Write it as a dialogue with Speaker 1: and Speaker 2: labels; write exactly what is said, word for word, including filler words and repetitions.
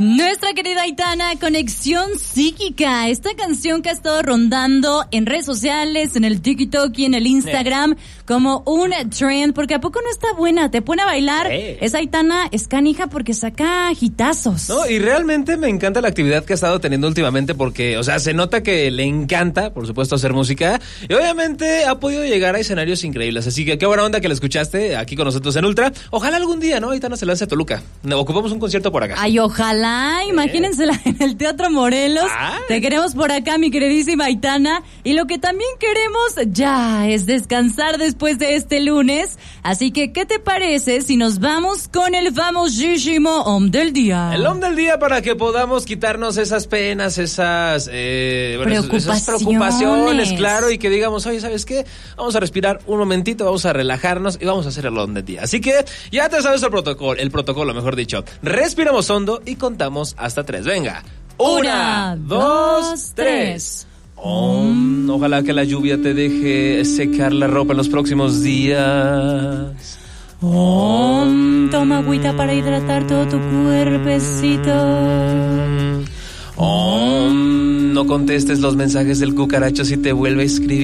Speaker 1: Nuestra querida Aitana, Conexión Psíquica, esta canción que ha estado rondando en redes sociales, en el TikTok y en el Instagram como un trend, porque ¿a poco no está buena? Te pone a bailar,
Speaker 2: Sí.
Speaker 1: esa Aitana es canija porque saca hitazos.
Speaker 2: No, y realmente me encanta la actividad que ha estado teniendo últimamente porque, o sea, se nota que le encanta, por supuesto, hacer música y obviamente ha podido llegar a escenarios increíbles, así que qué buena onda que la escuchaste aquí con nosotros en Ultra. Ojalá algún día, ¿no? Aitana se lance a Toluca. No, ocupamos un concierto por acá.
Speaker 1: Ay, ojalá, imagínensela en el Teatro Morelos.
Speaker 2: Ay.
Speaker 1: Te queremos por acá, mi queridísima Aitana. Y lo que también queremos ya es descansar después de este lunes. Así que, ¿qué te parece si nos vamos con el famosísimo Om del Día?
Speaker 2: El Om del Día para que podamos quitarnos esas penas, esas, eh, bueno,
Speaker 1: Preocupaciones.
Speaker 2: esas preocupaciones, claro, y que digamos, oye, ¿sabes qué? Vamos a respirar un momentito, vamos a relajarnos y vamos a hacer el Om del Día. Así que ya te sabes el protocolo, el protocolo, mejor dicho. Respiramos hondo y contamos hasta tres. Venga.
Speaker 1: Una, dos, tres.
Speaker 2: Om. Ojalá que la lluvia te deje secar la ropa en los próximos días.
Speaker 1: Om. Toma agüita para hidratar todo tu cuerpecito.
Speaker 2: Om. No contestes los mensajes del cucaracho si te vuelve a escribir.